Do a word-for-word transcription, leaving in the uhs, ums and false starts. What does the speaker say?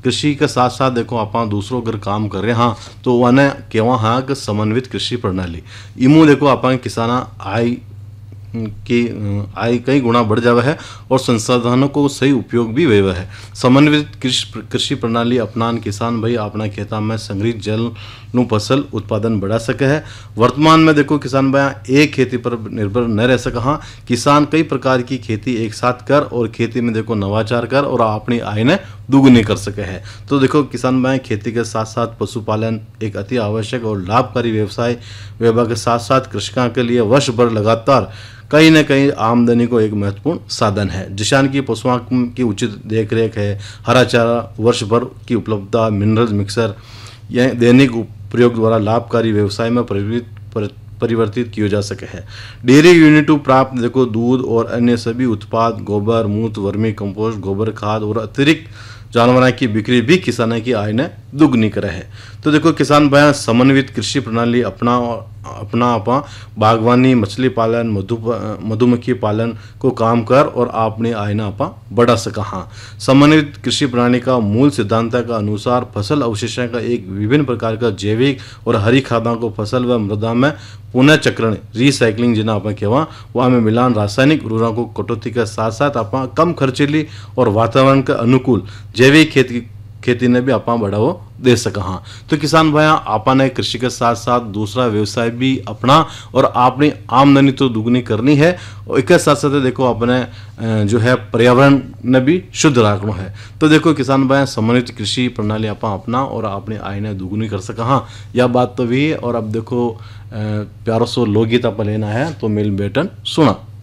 कृषि के साथ साथ देखो आप दूसरों अगर काम कर रहे हाँ तो वने केवा हाँ कि समन्वित कृषि प्रणाली इमू देखो आप किसाना आय की आय कई गुना बढ़ जावा है और संसाधनों को सही उपयोग भी हुआ है। समन्वित कृषि कृषि प्रणाली अपनान किसान भाई अपना खेता में संग्रहित जल नु फसल उत्पादन बढ़ा सके है। वर्तमान में देखो किसान भाई एक खेती पर निर्भर न रह सका हाँ, किसान कई प्रकार की खेती एक साथ कर और खेती में देखो नवाचार कर और अपनी आय ने दुगुनी कर सके है। तो देखो किसान भाई खेती के साथ साथ पशुपालन एक अति आवश्यक और लाभकारी व्यवसाय व्यवसाय के साथ साथ कृषकों के लिए वर्ष भर लगातार कहीं न कहीं आमदनी को एक महत्वपूर्ण साधन है। जिसान की पशुओं की उचित देखरेख है, हरा चारा वर्ष भर की उपलब्धता, मिनरल्स मिक्सर यह दैनिक प्रयोग द्वारा लाभकारी व्यवसाय में परिवर्तित परिवर्तित किया जा सके है। डेयरी यूनिट प्राप्त देखो दूध और अन्य सभी उत्पाद गोबर मूत्र वर्मी कंपोस्ट गोबर खाद और अतिरिक्त जानवरों की बिक्री भी किसानों की आय ने दुगनी करे है। तो देखो किसान भाई समन्वित कृषि प्रणाली अपना अपना अपा बागवानी मछली पालन मधु मधुमक्खी पालन को काम कर और अपनी आय ना अपा बढ़ा सका हाँ। समन्वित कृषि प्रणाली का मूल सिद्धांत का अनुसार फसल अवशेषों का एक विभिन्न प्रकार का जैविक और हरी खादों को फसल व मृदा में पुनः चक्रण रिसाइकलिंग जिन्हें आप कहवा वहाँ में मिलान रासायनिक उर्वरकों को कटौती के साथ साथ आप कम खर्चीली और वातावरण के अनुकूल जैविक खेती खेती ने भी आप बढ़ावा दे सका हाँ। तो किसान भाई आपने कृषि के साथ साथ दूसरा व्यवसाय भी अपना और अपनी आमदनी तो दुगनी करनी है और एक साथ साथ देखो अपने जो है पर्यावरण ने भी शुद्ध रखना है। तो देखो किसान भाई समन्वित कृषि प्रणाली आप अपना और अपनी आय ने दुगनी कर सका हाँ, यह बात तो भी है। और अब देखो प्यारो सो लोकगीत आप लेना है तो मिल बेटन सुना।